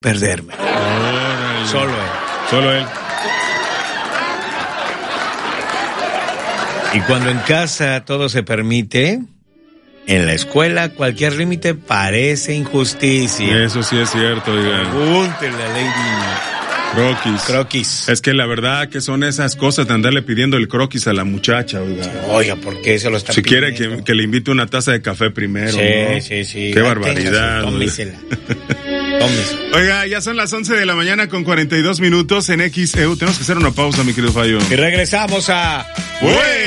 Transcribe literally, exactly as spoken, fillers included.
perderme. Órale. Solo él. Solo él. Y cuando en casa todo se permite, en la escuela cualquier límite parece injusticia. Eso sí es cierto, oigan. Pregúntele a Lady Croquis. Croquis. Es que la verdad que son esas cosas de andarle pidiendo el croquis a la muchacha, oiga. Oiga, ¿por qué se lo está Si pidiendo? quiere que, que le invite una taza de café primero, Sí, ¿no? sí, sí. Qué Ya barbaridad. téngase, tómesela. Tómesela. Oiga, ya son las once de la mañana con cuarenta y dos minutos en X E U. Tenemos que hacer una pausa, mi querido Fallo. Y regresamos a... ¡Güey!